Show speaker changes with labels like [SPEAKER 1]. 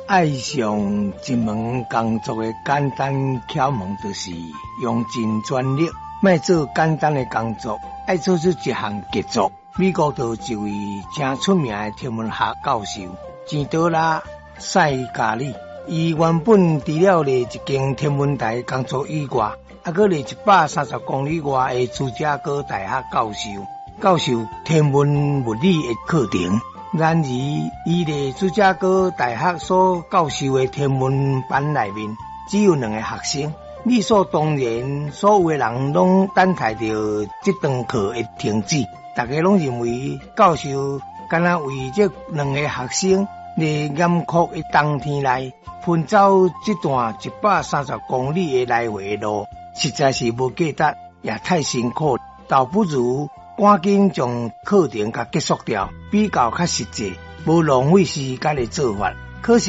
[SPEAKER 1] 爱上一门工作的简单窍门，就是用尽全力，莫做简单的工作，爱做出一项杰作。美国有一位真出名的天文学教授钱德拉塞加里，伊原本除了咧一间天文台工作以外，还搁咧130公里外的芝加哥大学教授天文物理的课程。然而，伊咧芝加哥大学所教授的天文班内面只有2个学生，理所当然，所有的人拢等待着这堂课会停止。大家拢认为教授敢若为这2个学生咧严酷的冬天内奔走这段130公里的来回路，实在是无价值，也太辛苦，倒不如赶紧将课程甲结束掉，比较较实际，无浪费时间的做法。